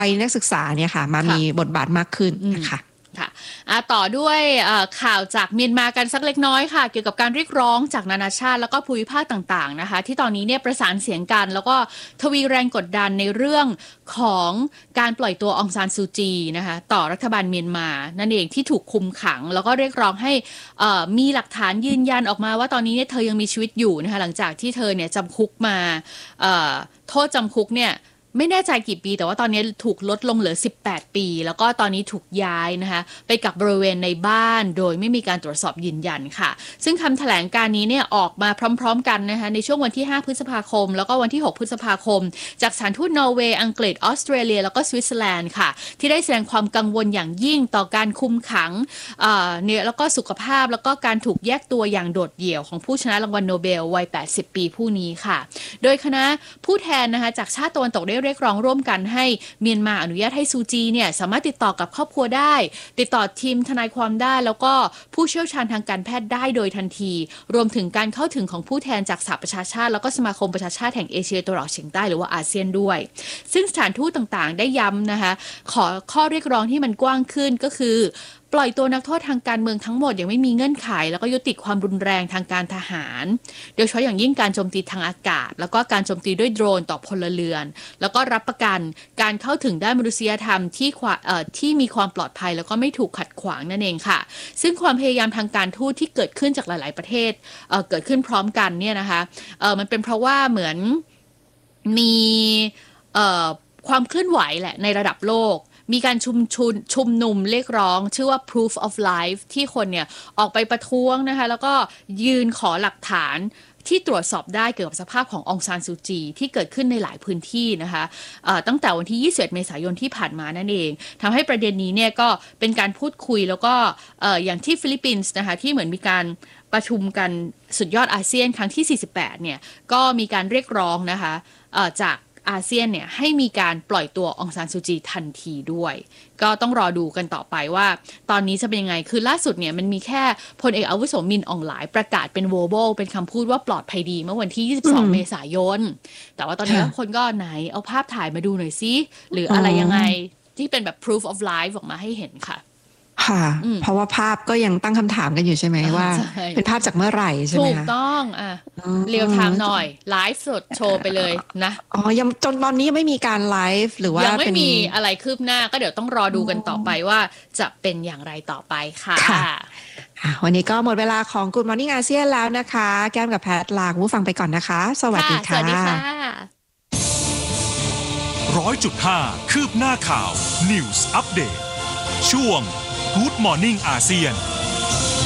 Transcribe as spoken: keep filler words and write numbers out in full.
วัยนักศึกษาเนี่ยค่ะมามีบทบาทมากขึ้นนะคะค่ะต่อด้วยข่าวจากเมียนมากันสักเล็กน้อยค่ะเกี่ยวกับการเรียกร้องจากนานาชาติแล้วก็ภูมิภาคต่างๆนะคะที่ตอนนี้เนี่ยประสานเสียงกันแล้วก็ทวีแรงกดดันในเรื่องของการปล่อยตัวองซานซูจีนะคะต่อรัฐบาลเมียนมานั่นเองที่ถูกคุมขังแล้วก็เรียกร้องให้มีหลักฐานยืนยันออกมาว่าตอนนี้เนี่ยเธอยังมีชีวิตอยู่นะคะหลังจากที่เธอเนี่ยจำคุกมาโทษจำคุกเนี่ยไม่แน่ใจกี่ปีแต่ว่าตอนนี้ถูกลดลงเหลือสิบแปดปีแล้วก็ตอนนี้ถูกย้ายนะคะไปกับบริเวณในบ้านโดยไม่มีการตรวจสอบยืนยันค่ะซึ่งคำแถลงการนี้เนี่ยออกมาพร้อมๆกันนะคะในช่วงวันที่ห้าพฤษภาคมแล้วก็วันที่หกพฤษภาคมจากสถานทูตนอร์เวย์อังกฤษออสเตรเลียแล้วก็สวิตเซอร์แลนด์ค่ะที่ได้แสดงความกังวลอย่างยิ่งต่อการคุมขังเนี่ยแล้วก็สุขภาพแล้วก็การถูกแยกตัวอย่างโดดเดี่ยวของผู้ชนะรางวัลโนเบลวัยแปดสิบปีผู้นี้ค่ะโดยคณะผู้แทนนะคะจากชาติตะวันตกได้เรียกร้องร่วมกันให้เมียนมาอนุญาตให้ซูจีเนี่ยสามารถติดต่อกับครอบครัวได้ติดต่อทีมทนายความได้แล้วก็ผู้เชี่ยวชาญทางการแพทย์ได้โดยทันทีรวมถึงการเข้าถึงของผู้แทนจากสหประชาชาติแล้วก็สมาคมประชาชาติแห่งเอเชียตะวันออกเฉียงใต้หรือว่าอาเซียนด้วยซึ่งสถานทูตต่างๆได้ย้ำนะคะขอข้อเรียกร้องที่มันกว้างขึ้นก็คือปล่อยตัวนักโทษทางการเมืองทั้งหมดอย่างไม่มีเงื่อนไขแล้วก็ยุติความรุนแรงทางการทหารโดยเฉพาะอย่างยิ่งการโจมตีทางอากาศแล้วก็การโจมตีด้วยโดรนต่อพลเรือนแล้วก็รับประกันการเข้าถึงด้านมนุษยธรรมที่ที่มีความปลอดภัยแล้วก็ไม่ถูกขัดขวางนั่นเองค่ะซึ่งความพยายามทางการทูตที่เกิดขึ้นจากหลายๆประเทศ เอ่อ เกิดขึ้นพร้อมกันเนี่ยนะคะเอ่อมันเป็นเพราะว่าเหมือนมีเอ่อความเคลื่อนไหวแหละในระดับโลกมีการชุมชุมชุมนุมเรียกร้องชื่อว่า proof of life ที่คนเนี่ยออกไปประท้วงนะคะแล้วก็ยืนขอหลักฐานที่ตรวจสอบได้เกี่ยวกับสภาพขององซานซูจีที่เกิดขึ้นในหลายพื้นที่นะคะตั้งแต่วันที่ยี่สิบเอ็ดเมษายนที่ผ่านมานั่นเองทำให้ประเด็นนี้เนี่ยก็เป็นการพูดคุยแล้วก็อย่างที่ฟิลิปปินส์นะคะที่เหมือนมีการประชุมกันสุดยอดอาเซียนครั้งที่สี่สิบแปดเนี่ยก็มีการเรียกร้องนะคะจากอาเซียนเนี่ยให้มีการปล่อยตัวองซานซูจีทันทีด้วยก็ต้องรอดูกันต่อไปว่าตอนนี้จะเป็นยังไงคือล่าสุดเนี่ยมันมีแค่พลเอกอาวุโสมินอองหลายประกาศเป็นโวโบเป็นคำพูดว่าปลอดภัยดีเมื่อวันที่ยี่สิบสองเมษายนแต่ว่าตอนนี้คนก็ไหนเอาภาพถ่ายมาดูหน่อยซิหรืออะไรยังไงที่เป็นแบบ proof of life ออกมาให้เห็นค่ะค่ะเพราะว่าภาพก็ยังตั้งคำถามกันอยู่ใช่ไหมว่าเป็นภาพจากเมื่อไหร่ใช่ไหมถูกต้องอ่ะเรียวไทม์หน่อยไลฟ์สดโชว์ไปเลยนะอ๋อยังจนตอนนี้ยังไม่มีการไลฟ์หรือว่ายังไม่มีอะไรคืบหน้าก็เดี๋ยวต้องรอดูกันต่อไปว่าจะเป็นอย่างไรต่อไปค่ะวันนี้ก็หมดเวลาของ Good Morning อาเซียนแล้วนะคะแก้มกับแพทลาผู้ฟังไปก่อนนะคะสวัสดีค่ะสวัสดีค่ะร้อยจุดห้าคืบหน้าข่าว News Update ช่วงGood Morning อาเซียน